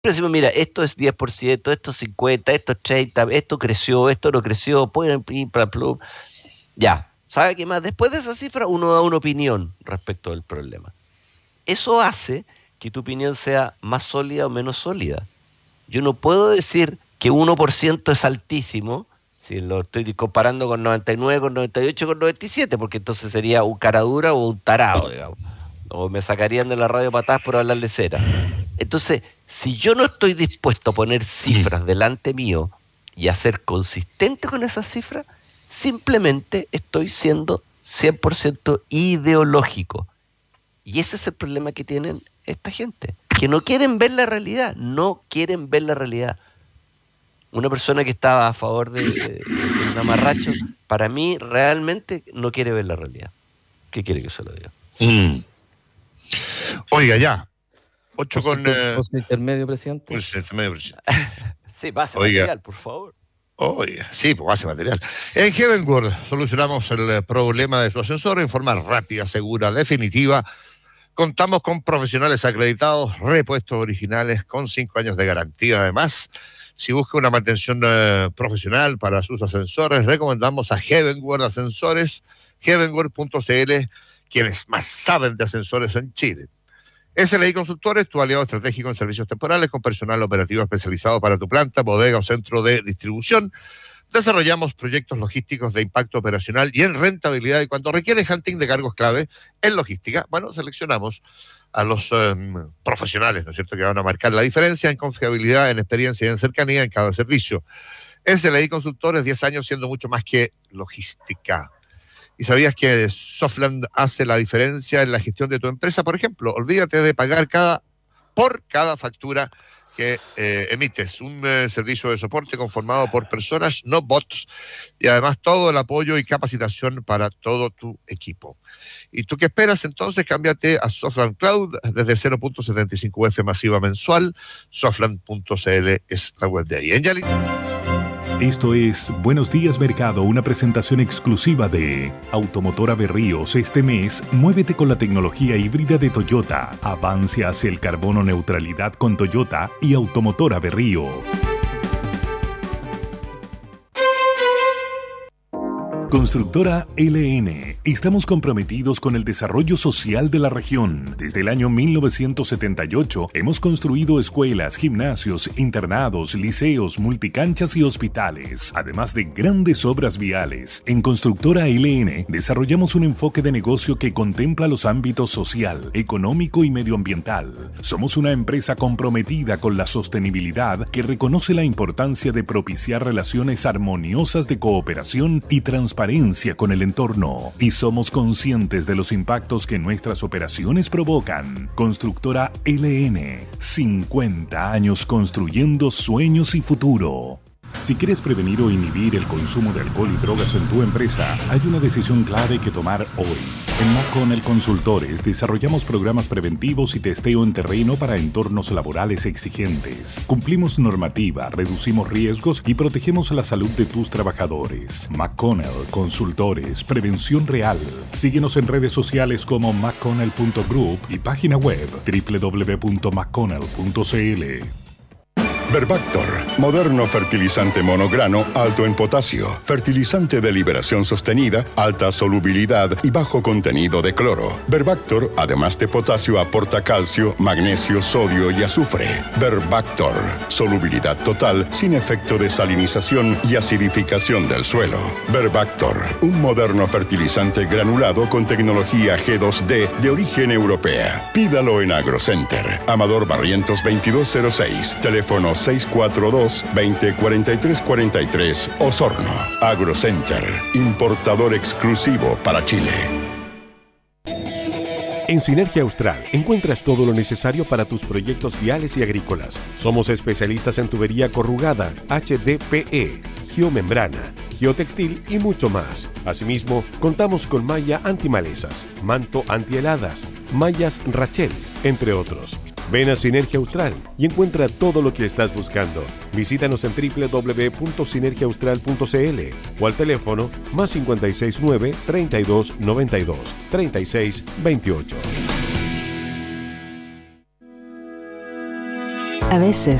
decimos, mira, esto es 10%, esto es 50%, esto es 30%, esto creció, esto no creció, pueden, plum. Ya, ¿sabe qué más? Después de esa cifra uno da una opinión respecto del problema. Eso hace que tu opinión sea más sólida o menos sólida. Yo no puedo decir que 1% es altísimo, si lo estoy comparando con 99, con 98, con 97, porque entonces sería un cara dura o un tarado, digamos. O me sacarían de la radio patadas por hablar de cera. Entonces, si yo no estoy dispuesto a poner cifras delante mío y a ser consistente con esas cifras, simplemente estoy siendo 100% ideológico. Y ese es el problema que tienen esta gente, que no quieren ver la realidad, no quieren ver la realidad. Una persona que estaba a favor de un amarracho, para mí realmente no quiere ver la realidad. ¿Qué quiere que se lo diga? Oiga, ya. 8 con... Post intermedio, presidente. Post intermedio, presidente. Sí, base material, por favor. Oiga, sí, pues base material. En Heavenworld solucionamos el problema de su ascensor en forma rápida, segura, definitiva. Contamos con profesionales acreditados, repuestos originales con 5 años de garantía. Además, si busca una mantención profesional para sus ascensores, recomendamos a Heavenworld Ascensores, heavenworld.cl, quienes más saben de ascensores en Chile. SLI Consultores, tu aliado estratégico en servicios temporales con personal operativo especializado para tu planta, bodega o centro de distribución. Desarrollamos proyectos logísticos de impacto operacional y en rentabilidad. Y cuando requiere hunting de cargos clave en logística, bueno, seleccionamos a los profesionales, ¿no es cierto?, que van a marcar la diferencia en confiabilidad, en experiencia y en cercanía en cada servicio. SLI Consultores, 10 años siendo mucho más que logística. ¿Y sabías que Softland hace la diferencia en la gestión de tu empresa? Por ejemplo, olvídate de pagar por cada factura que emites. Un servicio de soporte conformado por personas, no bots, y además todo el apoyo y capacitación para todo tu equipo. ¿Y tú qué esperas? Entonces cámbiate a Softland Cloud desde 0.75 UF masiva mensual. Softland.cl es la web de ahí. ¿En Esto es Buenos Días Mercado, una presentación exclusiva de Automotora Berríos. Este mes, muévete con la tecnología híbrida de Toyota. Avance hacia el carbono neutralidad con Toyota y Automotora Berrío. Constructora LN. Estamos comprometidos con el desarrollo social de la región. Desde el año 1978 hemos construido escuelas, gimnasios, internados, liceos, multicanchas y hospitales, además de grandes obras viales. En Constructora LN desarrollamos un enfoque de negocio que contempla los ámbitos social, económico y medioambiental. Somos una empresa comprometida con la sostenibilidad que reconoce la importancia de propiciar relaciones armoniosas de cooperación y transparencia con el entorno, y somos conscientes de los impactos que nuestras operaciones provocan. Constructora LN, 50 años construyendo sueños y futuro. Si quieres prevenir o inhibir el consumo de alcohol y drogas en tu empresa, hay una decisión clave que tomar hoy. En McConnell Consultores desarrollamos programas preventivos y testeo en terreno para entornos laborales exigentes. Cumplimos normativa, reducimos riesgos y protegemos la salud de tus trabajadores. McConnell Consultores, prevención real. Síguenos en redes sociales como mcconnell.group y página web www.mcconnell.cl. Verbactor, moderno fertilizante monograno alto en potasio, fertilizante de liberación sostenida, alta solubilidad y bajo contenido de cloro. Verbactor, además de potasio, aporta calcio, magnesio, sodio y azufre. Verbactor, solubilidad total sin efecto de salinización y acidificación del suelo. Verbactor, un moderno fertilizante granulado con tecnología G2D de origen europea. Pídalo en AgroCenter. Amador Barrientos 2206, teléfono 642-2043-43, Osorno. AgroCenter, importador exclusivo para Chile. En Sinergia Austral encuentras todo lo necesario para tus proyectos viales y agrícolas. Somos especialistas en tubería corrugada, HDPE, geomembrana, geotextil y mucho más. Asimismo, contamos con malla antimalezas, manto antiheladas, mallas Rachel, entre otros. Ven a Sinergia Austral y encuentra todo lo que estás buscando. Visítanos en www.sinergiaaustral.cl o al teléfono +569 32 92 36 28. A veces